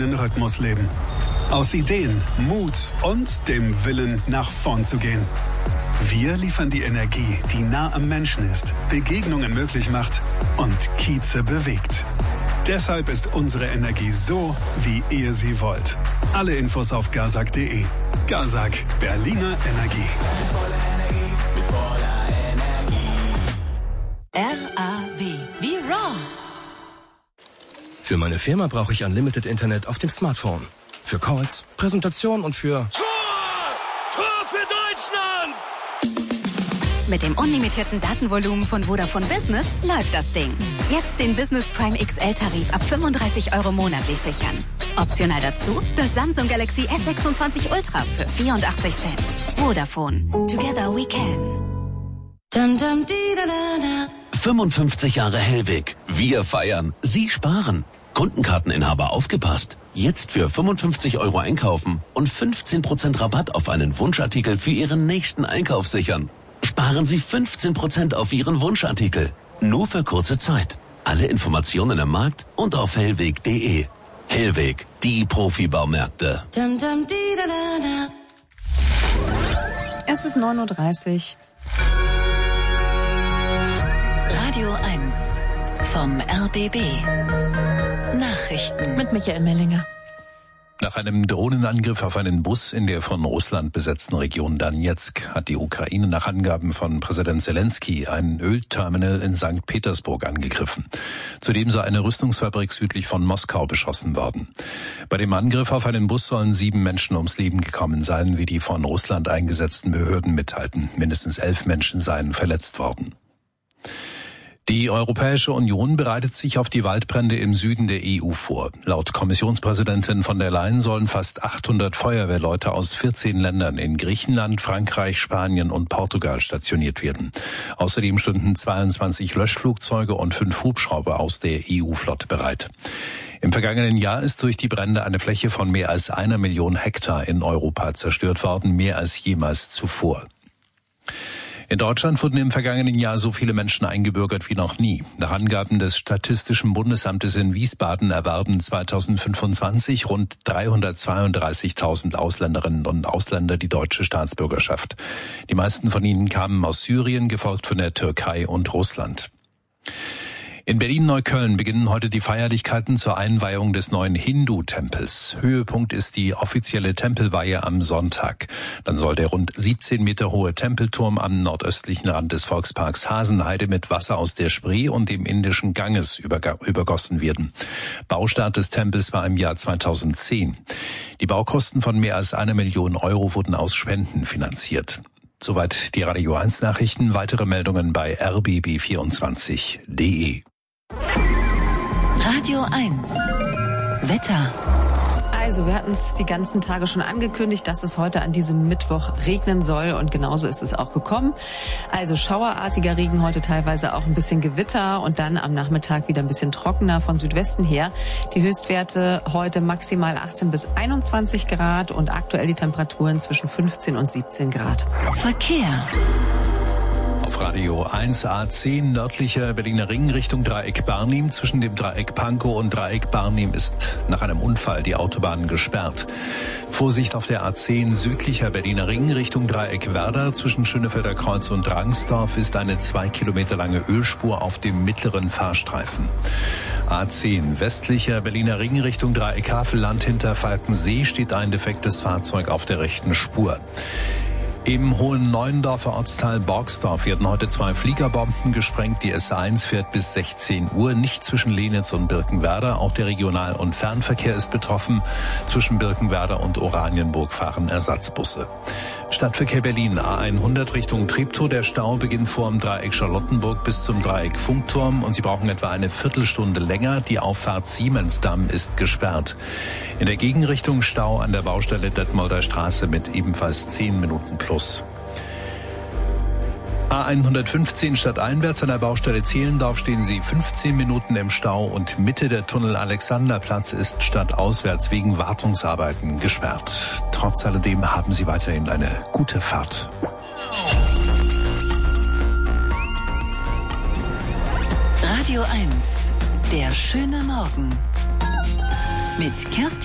eigenen Rhythmus leben. Aus Ideen, Mut und dem Willen, nach vorn zu gehen. Wir liefern die Energie, die nah am Menschen ist, Begegnungen möglich macht und Kieze bewegt. Deshalb ist unsere Energie so, wie ihr sie wollt. Alle Infos auf gazak.de. Gazak, Berliner Energie. RAW wie Raw. Für meine Firma brauche ich Unlimited Internet auf dem Smartphone. Für Calls, Präsentation und für... Tor für Deutschland! Mit dem unlimitierten Datenvolumen von Vodafone Business läuft das Ding. Jetzt den Business Prime XL-Tarif ab 35 € monatlich sichern. Optional dazu das Samsung Galaxy S26 Ultra für 84 Cent. Vodafone. Together we can. 55 Jahre Hellweg. Wir feiern. Sie sparen. Kundenkarteninhaber aufgepasst. Jetzt für 55 € einkaufen und 15% Rabatt auf einen Wunschartikel für Ihren nächsten Einkauf sichern. Sparen Sie 15% auf Ihren Wunschartikel. Nur für kurze Zeit. Alle Informationen im Markt und auf hellweg.de. Hellweg, die Profibaumärkte. Es ist 9:30 Uhr. Radio 1 vom RBB. Nachrichten Mit Michael Mellinger. Nach einem Drohnenangriff auf einen Bus in der von Russland besetzten Region Donezk hat die Ukraine nach Angaben von Präsident Zelensky ein Ölterminal in St. Petersburg angegriffen. Zudem sei eine Rüstungsfabrik südlich von Moskau beschossen worden. Bei dem Angriff auf einen Bus sollen 7 Menschen ums Leben gekommen sein, wie die von Russland eingesetzten Behörden mitteilten. Mindestens 11 Menschen seien verletzt worden. Die Europäische Union bereitet sich auf die Waldbrände im Süden der EU vor. Laut Kommissionspräsidentin von der Leyen sollen fast 800 Feuerwehrleute aus 14 Ländern in Griechenland, Frankreich, Spanien und Portugal stationiert werden. Außerdem stünden 22 Löschflugzeuge und 5 Hubschrauber aus der EU-Flotte bereit. Im vergangenen Jahr ist durch die Brände eine Fläche von mehr als 1 Million Hektar in Europa zerstört worden, mehr als jemals zuvor. In Deutschland wurden im vergangenen Jahr so viele Menschen eingebürgert wie noch nie. Nach Angaben des Statistischen Bundesamtes in Wiesbaden erwarben 2025 rund 332.000 Ausländerinnen und Ausländer die deutsche Staatsbürgerschaft. Die meisten von ihnen kamen aus Syrien, gefolgt von der Türkei und Russland. In Berlin-Neukölln beginnen heute die Feierlichkeiten zur Einweihung des neuen Hindu-Tempels. Höhepunkt ist die offizielle Tempelweihe am Sonntag. Dann soll der rund 17 Meter hohe Tempelturm am nordöstlichen Rand des Volksparks Hasenheide mit Wasser aus der Spree und dem Indischen Ganges übergossen werden. Baustart des Tempels war im Jahr 2010. Die Baukosten von mehr als 1 Million € wurden aus Spenden finanziert. Soweit die Radio 1 Nachrichten. Weitere Meldungen bei rbb24.de. Radio 1 Wetter. Also, wir hatten es die ganzen Tage schon angekündigt, dass es heute an diesem Mittwoch regnen soll und genauso ist es auch gekommen. Also schauerartiger Regen, heute teilweise auch ein bisschen Gewitter und dann am Nachmittag wieder ein bisschen trockener von Südwesten her. Die Höchstwerte heute maximal 18 bis 21 Grad und aktuell die Temperaturen zwischen 15 und 17 Grad. Verkehr. Auf Radio 1 A10 nördlicher Berliner Ring Richtung Dreieck Barnim. Zwischen dem Dreieck Pankow und Dreieck Barnim ist nach einem Unfall die Autobahn gesperrt. Vorsicht auf der A10 südlicher Berliner Ring Richtung Dreieck Werder. Zwischen Schönefelder Kreuz und Drangsdorf ist eine 2 Kilometer lange Ölspur auf dem mittleren Fahrstreifen. A10 westlicher Berliner Ring Richtung Dreieck Havelland hinter Falkensee steht ein defektes Fahrzeug auf der rechten Spur. Im Hohen-Neuendorfer Ortsteil Borgsdorf werden heute 2 Fliegerbomben gesprengt. Die S1 fährt bis 16 Uhr, nicht zwischen Lenitz und Birkenwerder. Auch der Regional- und Fernverkehr ist betroffen. Zwischen Birkenwerder und Oranienburg fahren Ersatzbusse. Stadtverkehr Berlin, A100 Richtung Treptow. Der Stau beginnt vor dem Dreieck Charlottenburg bis zum Dreieck Funkturm und Sie brauchen etwa eine Viertelstunde länger. Die Auffahrt Siemensdamm ist gesperrt. In der Gegenrichtung Stau an der Baustelle Detmolder Straße mit ebenfalls 10 Minuten plus. A115 stadteinwärts an der Baustelle Zehlendorf stehen Sie 15 Minuten im Stau und Mitte der Tunnel Alexanderplatz ist stadtauswärts wegen Wartungsarbeiten gesperrt. Trotz alledem haben Sie weiterhin eine gute Fahrt. Radio 1, der schöne Morgen mit Kerstin